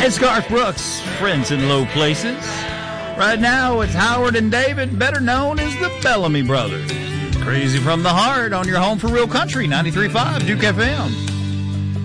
It's Garth Brooks, Friends in Low Places. Right now, it's Howard and David, better known as the Bellamy Brothers. Crazy from the Heart on your home for real country, 93.5 Duke FM.